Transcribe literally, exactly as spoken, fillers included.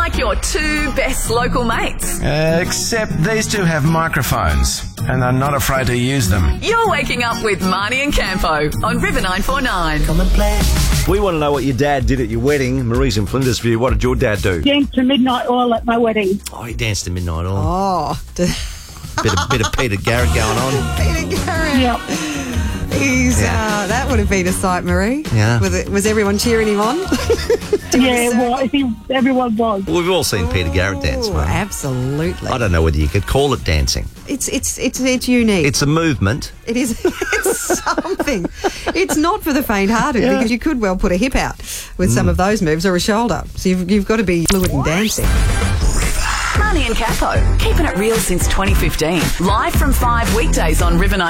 like your two best local mates. Uh, except these two have microphones and are not afraid to use them. You're waking up with Marnie and Campo on River nine four nine. Come and play. We want to know what your dad did at your wedding. Marie's in Flinders View. What did your dad do? Danced to Midnight Oil at my wedding. Oh, he danced to Midnight Oil. Oh, d- Bit of, bit of Peter Garrett going on. Peter Garrett. Yep. He's, Yeah. uh, that would have been a sight, Marie. Yeah. Was, it, was everyone cheering him on? Yeah, well, he, everyone was. We've all seen Peter Garrett dance, Oh, mate. absolutely. I don't know whether you could call it dancing. It's it's it's it's unique. It's a movement. It is. It's something. It's not for the faint-hearted because you could well put a hip out with some of those moves or a shoulder. So you've you've got to be fluid in dancing. Marnie and Campo, keeping it real since twenty fifteen. Live from five weekdays on River nine.